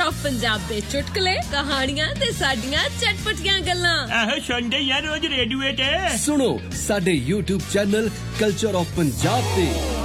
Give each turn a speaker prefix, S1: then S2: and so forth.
S1: Of Punjab ਦੇ ਚੁਟਕਲੇ ਕਹਾਣੀਆਂ ਤੇ ਸਾਡੀਆਂ ਚਟਪਟੀਆਂ ਗੱਲਾਂ
S2: ਆਹੋ ਸੁਣਦੇ ਯਾਰ ਰੋਜ਼ ਰੇਡੀਓ ਤੇ
S3: ਸੁਣੋ ਸਾਡੇ YouTube channel culture of Punjab ਤੇ।